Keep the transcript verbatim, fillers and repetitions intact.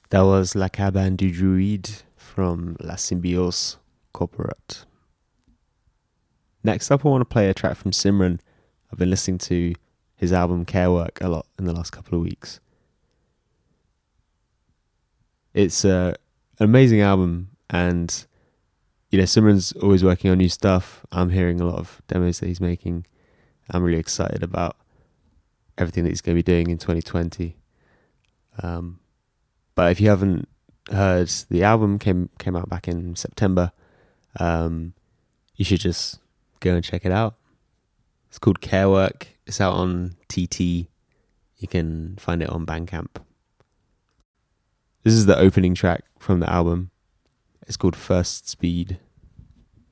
That was La Cabane du Druide from La Symbiose Corporate. Next up, I want to play a track from Simran. I've been listening to his album Care Work a lot in the last couple of weeks. It's uh, an amazing album, and you know, Simran's always working on new stuff. I'm hearing a lot of demos that he's making. I'm really excited about everything that he's going to be doing in twenty twenty. Um, but if you haven't heard, the album came came out back in September. Um, you should just go and check it out. It's called Care Work. It's out on T T. You can find it on Bandcamp. This is the opening track from the album. It's called First Speed.